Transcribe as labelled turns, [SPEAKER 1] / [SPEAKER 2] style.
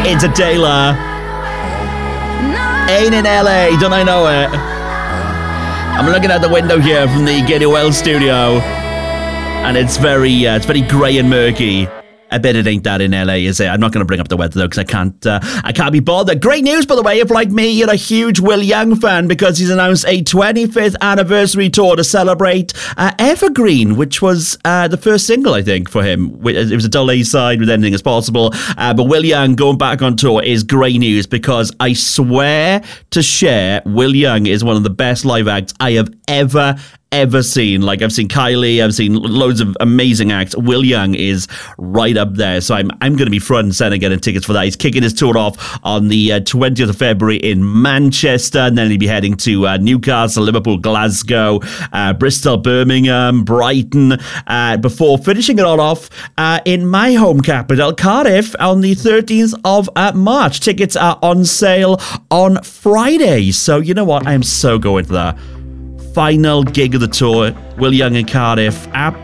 [SPEAKER 1] It's a Taylor. Ain't in LA, don't I know it? I'm looking out the window here from the Gator Wells studio, and it's very grey and murky. I bet it ain't that in LA, is it? I'm not going to bring up the weather though, because I can't be bothered. Great news, by the way, if like me, you're a huge Will Young fan, because he's announced a 25th anniversary tour to celebrate Evergreen, which was the first single, I think, for him. It was a dull A-side with Anything Is Possible. But Will Young going back on tour is great news, because I swear to share, Will Young is one of the best live acts I have ever seen. Like, I've seen Kylie, I've seen loads of amazing acts. Will Young is right up there, so I'm going to be front and center getting tickets for that. He's kicking his tour off on the 20th of February in Manchester, and then he'll be heading to Newcastle, Liverpool, Glasgow, Bristol, Birmingham, Brighton, before finishing it all off in my home capital, Cardiff, on the 13th of March. Tickets are on sale on Friday, so you know what? I am so going for that. Final gig of the tour, Will Young in Cardiff.